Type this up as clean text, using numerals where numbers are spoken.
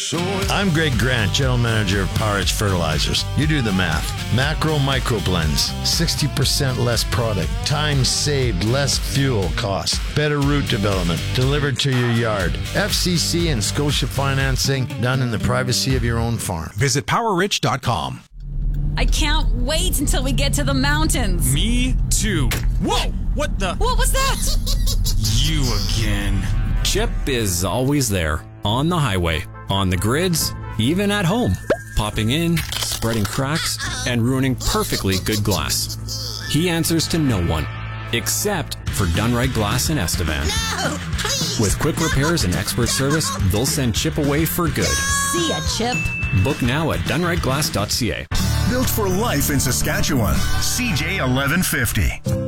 I'm Greg Grant, General Manager of Power Edge Fertilizers. You do the math. Macro Micro Blends, 60% less product, time saved, less fuel cost, better root development, delivered to your yard. FCC and Scotia financing done in the privacy of your own farm. Visit PowerRich.com. I can't wait until we get to the mountains. Me too. Whoa! What the? What was that? You again. Chip is always there, on the highway, on the grids, even at home, popping in, spreading cracks, and ruining perfectly good glass. He answers to no one, except for Dunright Glass in Estevan. No, please. With quick repairs and expert service, they'll send Chip away for good. See ya, Chip. Book now at dunrightglass.ca. Built for life in Saskatchewan. CJ 1150.